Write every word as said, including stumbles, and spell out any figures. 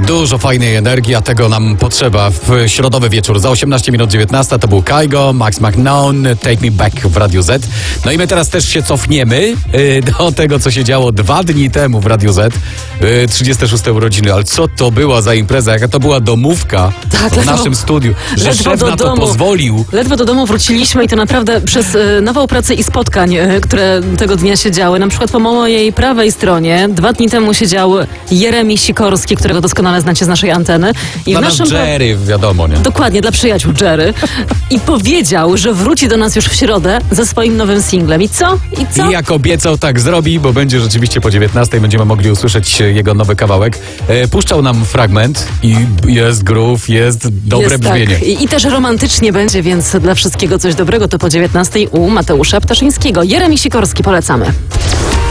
Dużo fajnej energii, a tego nam potrzeba w środowy wieczór. Za osiemnaście minut dziewiętnasta to był Kygo, Max McKnown, Take Me Back w Radiu Z. No i my teraz też się cofniemy yy, do tego, co się działo dwa dni temu w Radiu Z. Yy, trzydzieste szóste urodziny, ale co to była za impreza, jaka to była domówka tak, w ledwo, naszym studiu, że szef na to domu. pozwolił. Ledwo do domu wróciliśmy i to naprawdę przez y, nową pracę i spotkań, y, które tego dnia się działy. Na przykład po mojej prawej stronie dwa dni temu siedział Jeremi Sikorski, którego doskonale znacie z naszej anteny. I Dla w nas naszym Jerry, wiadomo, nie? Dokładnie, dla przyjaciół Jerry. I powiedział, że wróci do nas już w środę ze swoim nowym singlem. I co? I co? I jak obiecał, tak zrobi, bo będzie rzeczywiście po dziewiętnastej będziemy mogli usłyszeć jego nowy kawałek. E, puszczał nam fragment i jest groove, jest dobre Jest brzmienie. tak. I, I też romantycznie będzie, więc dla wszystkiego coś dobrego to po dziewiętnastej u Mateusza Ptaszyńskiego. Jeremi Sikorski, polecamy.